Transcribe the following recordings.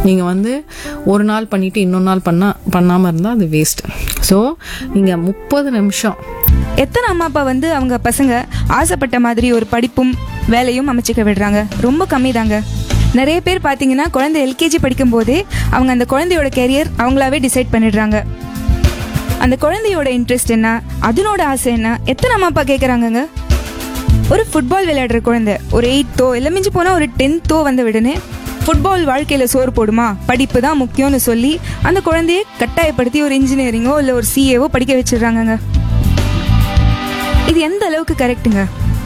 நீங்கள் வந்து ஒரு நாள் பண்ணிவிட்டு இன்னொரு நாள் பண்ணாமல் இருந்தால் அது வேஸ்ட். ஸோ நீங்கள் 30 நிமிஷம். எத்தனை அம்மா அப்பா வந்து அவங்க பசங்க ஆசைப்பட்ட மாதிரி ஒரு படிப்பும் வேலையும் அமைச்சிக்க விடுறாங்க? ரொம்ப கம்மி தாங்க. நிறைய பேர் பார்த்தீங்கன்னா குழந்தை எல்கேஜி படிக்கும் போதே அவங்க அந்த குழந்தையோட கேரியர் அவங்களாவே டிசைட் பண்ணிடுறாங்க. அந்த குழந்தையோட இன்ட்ரெஸ்ட் என்ன, அதனோட ஆசை என்ன, எத்தனை அம்மா அப்பா கேட்குறாங்கங்க? ஒரு ஃபுட்பால் விளையாடுற குழந்தை ஒரு 8தோ இல்லை மிஞ்சி போனால் ஒரு 10தோ வந்து விடுன்னு ஃபுட்பால் வாழ்க்கையில் சோறு போடுமா, படிப்பு தான் முக்கியம்னு சொல்லி அந்த குழந்தைய கட்டாயப்படுத்தி ஒரு இன்ஜினியரிங்கோ இல்லை ஒரு சிஏவோ படிக்க வச்சிடுறாங்கங்க. இது எந்த அளவுக்கு கரெக்டுங்க?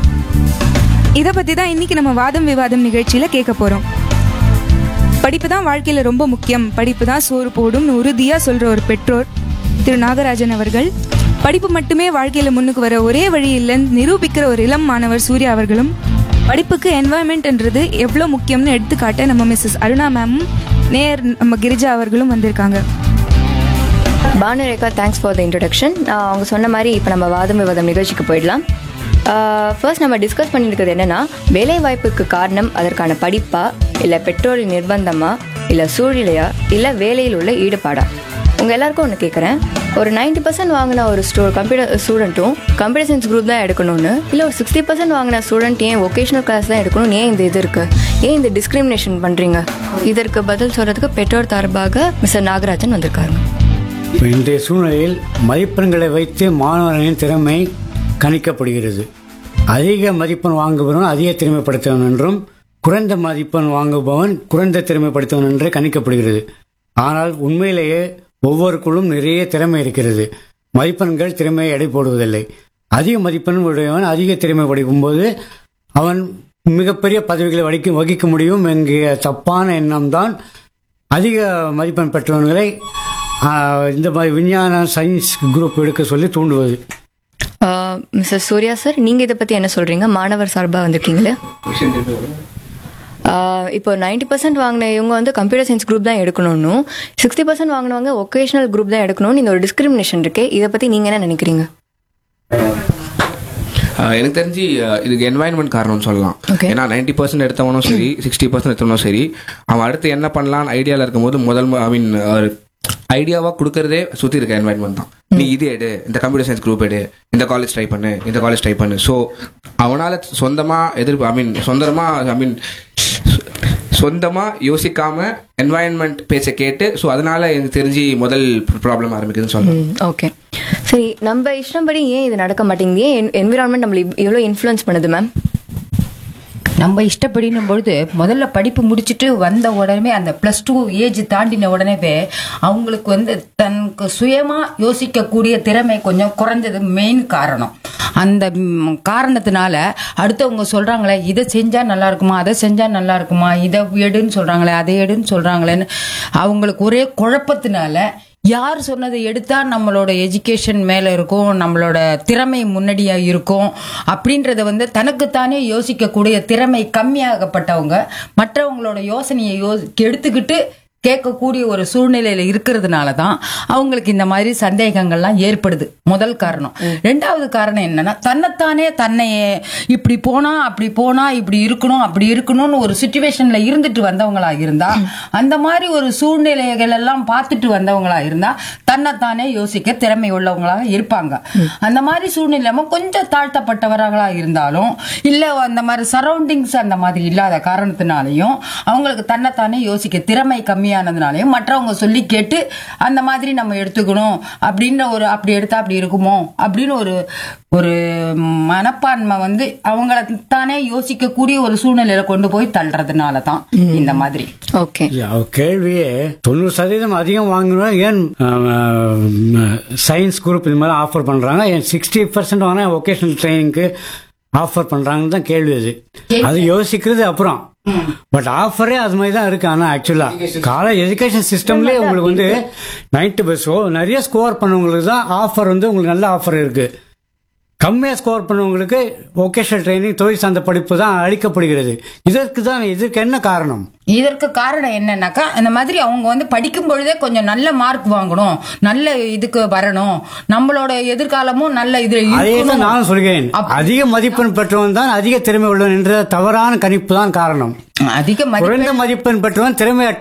இதை பற்றி தான் இன்னைக்கு நம்ம வாதம் விவாதம் நிகழ்ச்சியில் கேட்க போகிறோம். படிப்பு தான் வாழ்க்கையில் ரொம்ப முக்கியம், படிப்பு தான் சோறு போடும்னு உறுதியாக சொல்கிற ஒரு பெற்றோர் திரு நாகராஜன் அவர்கள், படிப்பு மட்டுமே வாழ்க்கையில் முன்னுக்கு வர ஒரே வழி இல்லைன்னு நிரூபிக்கிற ஒரு இளம் மாணவர் சூர்யா அவர்களும், படிப்புக்கு என்வாயன்மெண்ட்ன்றது எவ்வளோ முக்கியம்னு எடுத்துக்காட்ட நம்ம மிஸ்ஸஸ் அருணா மேமும் நம்ம கிரிஜா அவர்களும் வந்திருக்காங்க. Bhanurekha, thanks for the introduction. அவங்க சொன்ன மாதிரி இப்போ நம்ம வாதம் விவாதம் நிகழ்ச்சிக்கு போயிடலாம். ஃபர்ஸ்ட் நம்ம டிஸ்கஸ் பண்ணியிருக்கிறது என்னென்னா, வேலை வாய்ப்புக்கு காரணம் அதற்கான படிப்பா, இல்லை பெற்றோரின் நிர்பந்தமா, இல்லை சூழ்நிலையா, இல்லை வேலையில் உள்ள ஈடுபாடா? உங்கள் எல்லாருக்கும் ஒன்று கேட்குறேன். ஒரு 90% வாங்கின ஒரு கம்ப்யூட்டர் ஸ்டூடெண்ட்டும் கம்ப்யூட்டர் சயின்ஸ் குரூப் தான் எடுக்கணும்னு, இல்லை ஒரு 60% வாங்கின ஸ்டூடெண்ட் ஏன் வொகேஷனல் கிளாஸ் தான் எடுக்கணும், ஏன் இந்த இது இருக்குது, ஏன் இந்த டிஸ்கிரிமினேஷன் பண்ணுறீங்க? இதற்கு பதில் சொல்கிறதுக்கு பெற்றோர் சார்பாக மிஸ்டர் நாகராஜன் வந்திருக்காங்க. இன்றைய சூழ்நிலையில் மதிப்பெண்களை வைத்து மாணவர்களின் திறமை கணிக்கப்படுகிறது. அதிக மதிப்பெண் வாங்குபவன் அதிக திறமைப்படுத்தவன் என்றும், குறைந்த மதிப்பெண் வாங்குபவன் குறைந்த திறமைப்படுத்தவன் என்றே கணிக்கப்படுகிறது. ஆனால் உண்மையிலேயே ஒவ்வொருக்குள்ளும் நிறைய திறமை இருக்கிறது. மதிப்பெண்கள் திறமையை எடை போடுவதில்லை. அதிக மதிப்பெண் உடையவன் அதிக திறமை படிக்கும்போது அவன் மிகப்பெரிய பதவிகளை வகிக்க முடியும் என்கிற தப்பான எண்ணம்தான் அதிக மதிப்பெண் பெற்றவர்களை இந்த மாதிரி விஞ்ஞான சயின்ஸ் குரூப் எடுக்க சொல்லி தூண்டுவது. மிஸ்டர் சூர்யா சார், நீங்கள் இதை பற்றி என்ன சொல்கிறீங்க? மாணவர் சார்பாக வந்திருக்கீங்களே. இப்போ 90% வாங்கின இவங்க வந்து கம்ப்யூட்டர் சயின்ஸ் குரூப் தான் எடுக்கணும்னு, 60% வாங்கினவங்க ஒகேஷனல் குரூப் தான் எடுக்கணும்னு இந்த ஒரு டிஸ்கிரிமினேஷன் இருக்கே, இதை பற்றி நீங்கள் என்ன நினைக்கிறீங்க? எனக்கு தெரிஞ்சு இதுக்கு என்வாயன்மெண்ட் காரணம்னு சொல்லலாம். ஏன்னா 90% எடுத்தவனும் சரி, 60% எடுத்தவனும் சரி, அவன் அடுத்து என்ன பண்ணலான்னு ஐடியாவில் இருக்கும்போது ஐடியாவாக கொடுக்கறதே சுற்றி இருக்க என்வாயன்மெண்ட் தான். நீ இது எடு, இந்த கம்ப்யூட்டர் சயின்ஸ் குரூப் எடு, இந்த காலேஜ் ட்ரை பண்ணு, இந்த காலேஜ் ட்ரை பண்ணு. ஸோ அவனால் சொந்தமாக யோசிக்காம என்வாயன்மெண்ட் பேச்சை கேட்டு, ஸோ அதனால எனக்கு தெரிஞ்சு முதல் ப்ராப்ளம் ஆரம்பிக்குதுன்னு சொல்லலாம். ஓகே, சரி, நம்ம இஷ்டம்படி ஏன் இது நடக்க மாட்டேங்குது? ஏன் என்விரான்மெண்ட் நம்மளை எவ்வளோ இன்ஃப்ளூயன்ஸ் பண்ணுது மேம்? நம்ம இஷ்டப்படினும் பொழுது முதல்ல படிப்பு முடிச்சுட்டு வந்த உடனே அந்த +2 ஏஜ் தாண்டின உடனே அவங்களுக்கு வந்து தனக்கு சுயமா யோசிக்கக்கூடிய திறமை கொஞ்சம் குறைஞ்சது மெயின் காரணம். அந்த காரணத்தினால அடுத்தவங்க சொல்றாங்களே, இதை செஞ்சா நல்லா இருக்குமா, அதை செஞ்சா நல்லா இருக்குமா, இதை எடுன்னு சொல்றாங்களே, அதை எடுன்னு சொல்றாங்களேன்னு அவங்களுக்கு ஒரே குழப்பத்தினால யார் சொன்னதை எடுத்தா நம்மளோட எஜுகேஷன் மேல இருக்கும், நம்மளோட திறமை முன்னாடியா இருக்கும் அப்படின்றத வந்து தனக்குத்தானே யோசிக்கக்கூடிய திறமை கம்மியாகப்பட்டவங்க மற்றவங்களோட யோசனையை எடுத்துக்கிட்டு கேட்கக்கூடிய ஒரு சூழ்நிலையில இருக்கிறதுனால தான் அவங்களுக்கு இந்த மாதிரி சந்தேகங்கள்லாம் ஏற்படுது. முதல் காரணம். ரெண்டாவது காரணம் என்னன்னா, தன்னை இப்படி போனா அப்படி போனா இப்படி இருக்கணும் அப்படி இருக்கணும்னு ஒரு சிச்சுவேஷன்ல இருந்துட்டு வந்தவங்களா இருந்தா, அந்த மாதிரி ஒரு சூழ்நிலைகள் எல்லாம் பார்த்துட்டு வந்தவங்களா இருந்தா தன்னைத்தானே யோசிக்க திறமை உள்ளவங்களாக இருப்பாங்க. அந்த மாதிரி சூழ்நிலை கொஞ்சம் தாழ்த்தப்பட்டவர்களா இருந்தாலும், இல்ல அந்த மாதிரி சரௌண்டிங்ஸ் அந்த மாதிரி இல்லாத காரணத்தினாலையும் அவங்களுக்கு தன்னைத்தானே யோசிக்க திறமை கம்மியானதுனாலையும் மற்றவங்க சொல்லி கேட்டு அந்த மாதிரி நம்ம எடுத்துக்கணும் அப்படின்ற ஒரு, அப்படி எடுத்தா அப்படி இருக்குமோ அப்படின்னு ஒரு மனப்பான்மை வந்து அவங்கள தானே யோசிக்கக்கூடிய ஒரு சூழ்நிலையில கொண்டு போய் தள்ளுறதுனால தான் இந்த மாதிரி. ஓகே, கேள்வியே 90% அதிகம் வாங்கினா ஏன் சயின்ஸ் குரூப் இந்த மாதிரி ஆஃபர் பண்றாங்க, ஏன் 60% வாங்கினா வொகேஷனல் ட்ரைனிங்க்கு ஆஃபர் பண்றாங்கன்னு தான் கேள்வி. அது யோசிக்கிறது அப்புறம். பட் ஆஃபரே அது மாதிரி தான் இருக்கு. ஆனா ஆக்சுவலா காலேஜ் எஜுகேஷன் சிஸ்டம்லயே உங்களுக்கு வந்து 90% நிறைய ஸ்கோர் பண்ணவங்களுக்கு தான் ஆஃபர் வந்து உங்களுக்கு நல்ல ஆஃபர் இருக்கு. கம்மியா ஸ்கோர் பண்ணவங்களுக்கு வொகேஷனல் ட்ரைனிங், தொழில் சார்ந்த படிப்பு தான் அளிக்கப்படுகிறது. இதற்கு என்ன காரணம்? இதற்கு காரணம் என்னன்னாக்கா, இந்த மாதிரி அவங்க வந்து படிக்கும் பொழுதே கொஞ்சம் நல்ல மார்க் வாங்கணும், நல்ல இதுக்கு வரணும், நம்மளோட எதிர்காலமும் நல்ல இதுல இருக்கணும். நான் சொல்கிறேன், அதிக மதிப்பெண் பெற்றவன் தான் அதிக திறமை உள்ளவன் என்ற தவறான கணிப்பு தான் காரணம். அதிக குறைந்த மதிப்பெண் பெற்றவன் திறமை